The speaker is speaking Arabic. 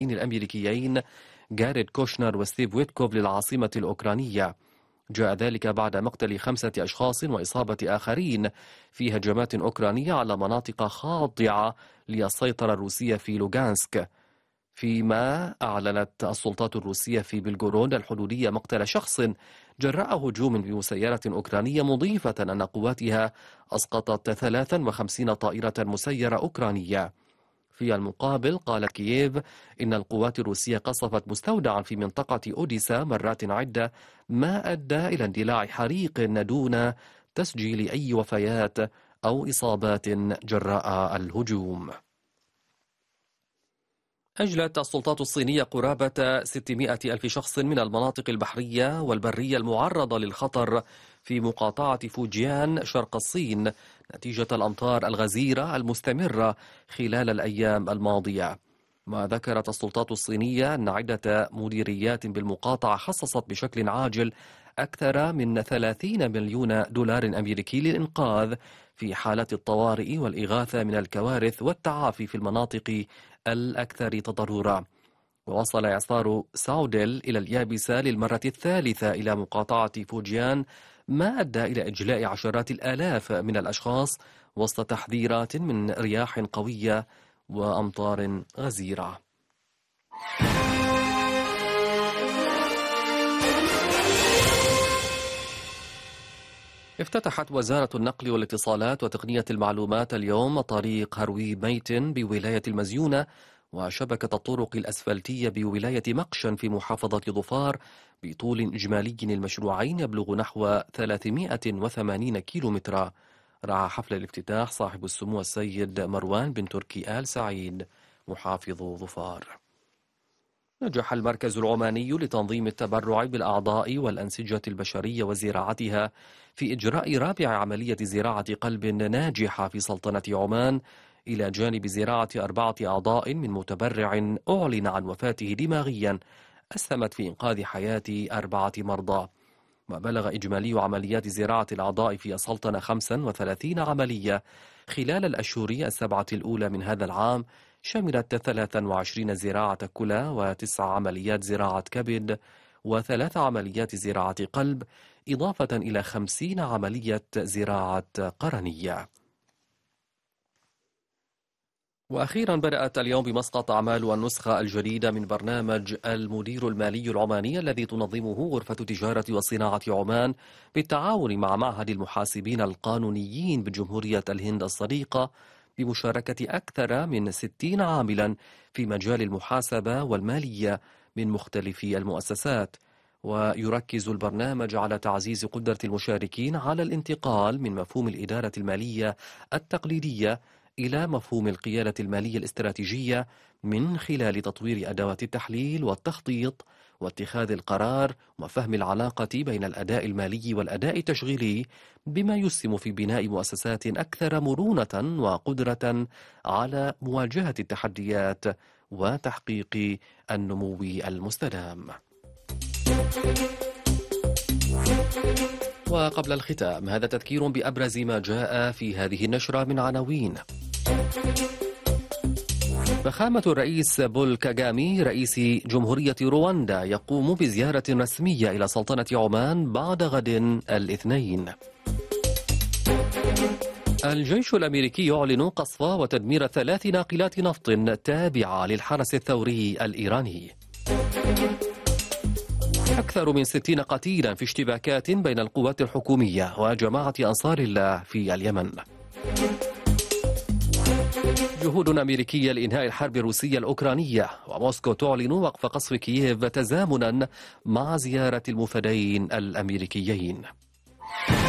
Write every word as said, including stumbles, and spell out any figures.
الرئيسين الأمريكيين جاريد كوشنر وستيف ويتكوف للعاصمة الأوكرانية. جاء ذلك بعد مقتل خمسة أشخاص وإصابة آخرين في هجمات أوكرانية على مناطق خاضعة للسيطرة الروسية في لوغانسك، فيما أعلنت السلطات الروسية في بلغورود الحدودية مقتل شخص جراء هجوم بمسيرة أوكرانية، مضيفة أن قواتها أسقطت ثلاث وخمسين طائرة مسيرة أوكرانية. في المقابل قالت كييف إن القوات الروسية قصفت مستودعا في منطقة أوديسا مرات عدة، ما أدى إلى اندلاع حريق دون تسجيل أي وفيات أو إصابات جراء الهجوم. أجلت السلطات الصينية قرابة ستمائة ألف شخص من المناطق البحرية والبرية المعرضة للخطر في مقاطعة فوجيان شرق الصين نتيجة الأمطار الغزيرة المستمرة خلال الأيام الماضية. ما ذكرت السلطات الصينية أن عدة مديريات بالمقاطعة خصصت بشكل عاجل أكثر من ثلاثين مليون دولار أمريكي للإنقاذ في حالات الطوارئ والإغاثة من الكوارث والتعافي في المناطق الأكثر تضررا. ووصل إعصار ساودل إلى اليابسة للمرة الثالثة إلى مقاطعة فوجيان، ما أدى إلى إجلاء عشرات الآلاف من الأشخاص وسط تحذيرات من رياح قوية وأمطار غزيرة. افتتحت وزارة النقل والاتصالات وتقنية المعلومات اليوم طريق هروي ميتن بولاية المزيونة وشبكة الطرق الأسفلتية بولاية مقشن في محافظة ظفار بطول إجمالي المشروعين يبلغ نحو ثلاثمائة وثمانين كيلومترا. رعى حفل الافتتاح صاحب السمو السيد مروان بن تركي آل سعيد محافظ ظفار. نجح المركز العماني لتنظيم التبرع بالأعضاء والأنسجة البشرية وزراعتها في إجراء رابع عملية زراعة قلب ناجحة في سلطنة عمان، إلى جانب زراعة أربعة أعضاء من متبرع أعلن عن وفاته دماغيا أسهمت في إنقاذ حياة أربعة مرضى. وبلغ إجمالي عمليات زراعة الأعضاء في السلطنة خمسة وثلاثين عملية خلال الأشهر السبعة الأولى من هذا العام، شملت ثلاث وعشرين زراعة كلى وتسع عمليات زراعة كبد وثلاث عمليات زراعة قلب، إضافة إلى خمسين عملية زراعة قرنية. وأخيرا بدأت اليوم بمسقط أعمال النسخة الجديدة من برنامج المدير المالي العماني الذي تنظمه غرفة تجارة وصناعة عمان بالتعاون مع معهد المحاسبين القانونيين بجمهورية الهند الصديقة، بمشاركة أكثر من ستين عاملا في مجال المحاسبة والمالية من مختلف المؤسسات. ويركز البرنامج على تعزيز قدرة المشاركين على الانتقال من مفهوم الإدارة المالية التقليدية إلى مفهوم القيادة المالية الاستراتيجية من خلال تطوير أدوات التحليل والتخطيط واتخاذ القرار وفهم العلاقة بين الأداء المالي والأداء التشغيلي، بما يسهم في بناء مؤسسات أكثر مرونة وقدرة على مواجهة التحديات وتحقيق النمو المستدام. وقبل الختام هذا تذكير بأبرز ما جاء في هذه النشرة من عناوين. فخامة الرئيس بول كاغامي رئيس جمهورية رواندا يقوم بزيارة رسمية إلى سلطنة عمان بعد غد الاثنين. الجيش الأمريكي يعلن قصف وتدمير ثلاث ناقلات نفط تابعة للحرس الثوري الإيراني. أكثر من ستين قتيلا في اشتباكات بين القوات الحكومية وجماعة أنصار الله في اليمن. جهود أمريكية لإنهاء الحرب الروسية الأوكرانية، وموسكو تعلن وقف قصف كييف تزامنا مع زيارة المفدين الأمريكيين.